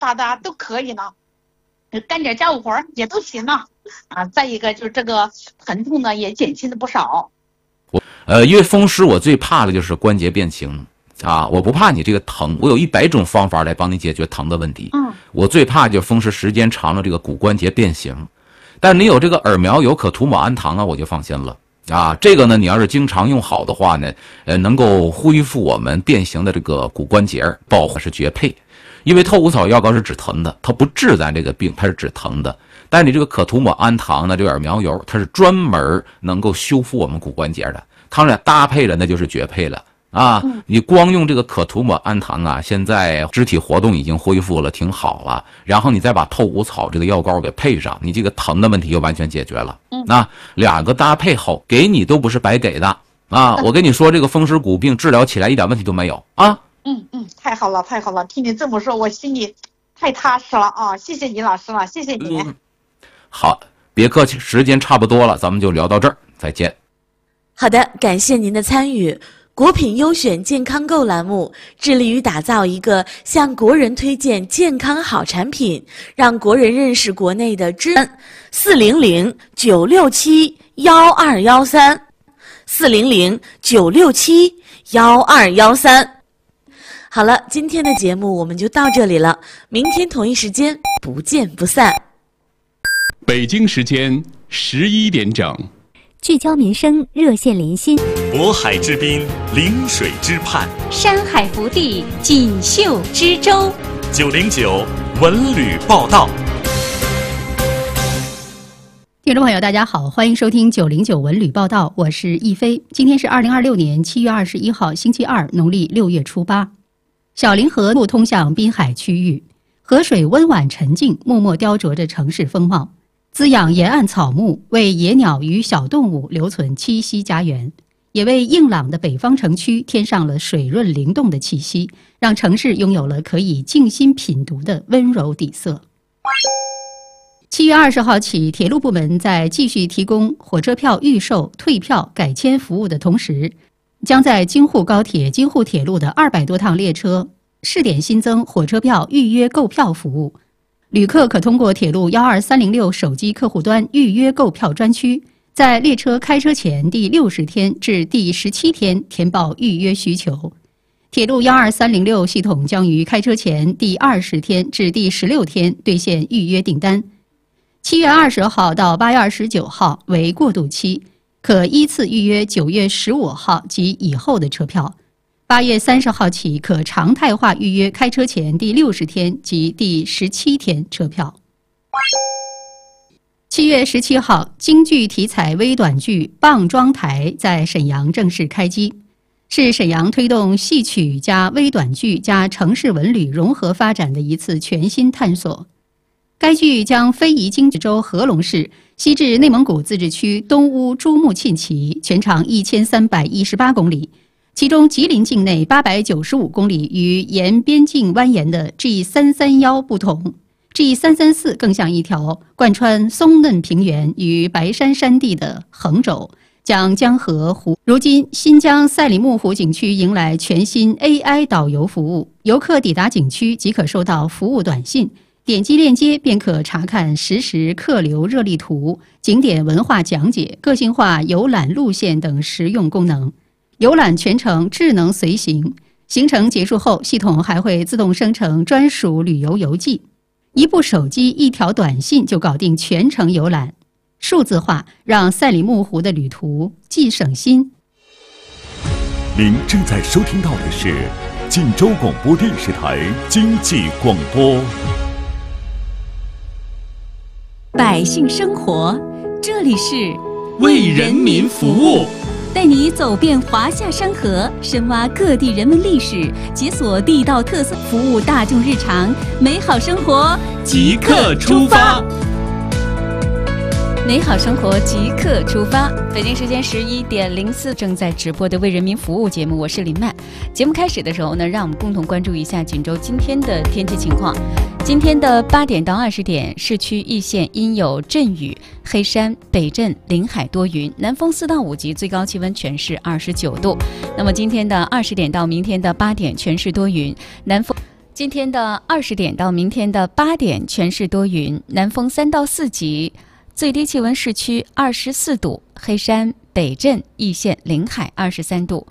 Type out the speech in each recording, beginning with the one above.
大家都可以呢，干点家务活也都行呢。再一个就是这个疼痛呢也减轻了不少。 因为风湿我最怕的就是关节变形我不怕你这个疼，我有100种方法来帮你解决疼的问题。我最怕就是风湿时间长了这个骨关节变形。但你有这个耳苗油可涂抹氨糖我就放心了这个呢，你要是经常用好的话呢，能够恢复我们变形的这个骨关节，保护是绝配。因为透骨草药膏是止疼的，它不治咱这个病，它是止疼的。但你这个可涂抹氨糖呢，这个耳苗油，它是专门能够修复我们骨关节的。当然搭配了那就是绝配了你光用这个可涂抹氨糖现在肢体活动已经恢复了，挺好了。然后你再把透骨草这个药膏给配上，你这个疼的问题就完全解决了。2个搭配后，给你都不是白给的我跟你说，这个风湿骨病治疗起来一点问题都没有太好了，太好了！听你这么说，我心里太踏实了谢谢你老师了，谢谢你。 好，别客气，时间差不多了，咱们就聊到这儿，再见。 好的，感谢您的参与。国品优选健康购栏目致力于打造一个向国人推荐健康好产品，让国人认识国内的400-967-1213，400-967-1213。好了，今天的节目我们就到这里了，明天同一时间不见不散。 北京时间11点整， 聚焦民生，热线连心。 渤海之滨，临水之畔， 山海福地，锦绣之州。 909文旅报道。 听众朋友大家好，欢迎收听909文旅报道，我是易飞。今天是2026年7月21号星期二，农历6月初8。小凌河路通向滨海区域，河水温婉沉静，默默雕琢着城市风貌，滋养沿岸草木，为野鸟与小动物留存栖息家园，也为硬朗的北方城区添上了水润灵动的气息，让城市拥有了可以静心品读的温柔底色。7月20号起，铁路部门在继续提供火车票预售、退票、改签服务的同时，将在京沪高铁、京沪铁路的200多趟列车试点新增火车票预约购票服务。旅客可通过铁路12306手机客户端预约购票专区，在列车开车前第60天至第17天填报预约需求。铁路12306系统将于开车前第20天至第16天兑现预约订单。7月20号到8月29号为过渡期，可依次预约9月15号及以后的车票。8月30号起可常态化预约开车前第60天及第17天车票。7月17号，京剧题材微短剧《棒桩台》在沈阳正式开机，是沈阳推动戏曲加微短剧加城市文旅融合发展的一次全新探索。该剧将非遗经济州合龙市西至内蒙古自治区东乌珠穆沁旗，全长1318公里，其中吉林境内895公里与沿边境蜿蜒的 G331不同， G334 更像一条贯穿松嫩平原与白山山地的横轴，将江河湖。如今新疆赛里木湖景区迎来全新 AI 导游服务，游客抵达景区即可收到服务短信，点击链接便可查看实时客流热力图、景点文化讲解、个性化游览路线等实用功能。游览全程智能随行，行程结束后，系统还会自动生成专属旅游游记。一部手机一条短信就搞定全程游览，数字化让赛里木湖的旅途既省心。 您正在收听到的是晋州广播电视台经济广播。 百姓生活，这里是为人民服务， 带你走遍华夏山河，深挖各地人文历史，解锁地道特色，服务大众日常，美好生活即刻出发。 美好生活即刻出发。北京时间11点04，正在直播的为人民服务节目，我是林曼。节目开始的时候呢，让我们共同关注一下锦州今天的天气情况。今天的8点到20点，市区一线阴有阵雨，黑山、北镇、临海多云，南风4到5级，最高气温全市29度。那么今天的20点到明天的8点，全市多云，南风今天的20点到明天的8点，全市多云，南风3到4级，最低气温市区24度，黑山、北镇、易县、临海23度。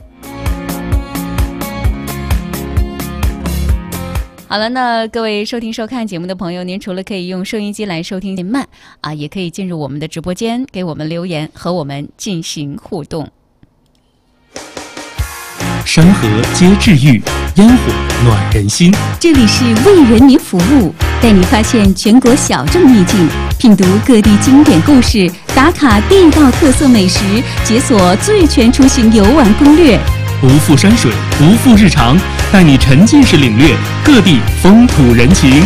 好了，那各位收听收看节目的朋友，您除了可以用收音机来收听慢也可以进入我们的直播间，给我们留言，和我们进行互动。 山河皆治愈，烟火暖人心。 这里是为人民服务，带你发现全国小众秘境，品读各地经典故事，打卡地道特色美食，解锁最全出行游玩攻略。 不负山水，不负日常，带你沉浸式领略各地风土人情。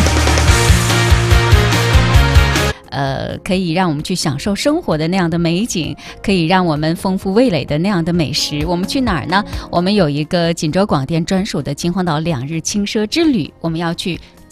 可以让我们去享受生活的那样的美景，可以让我们丰富味蕾的那样的美食。我们去哪儿呢？我们有一个锦州广电专属的秦皇岛2日轻奢之旅，我们要去